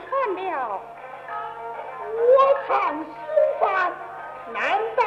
惨了。 我看心烦，难道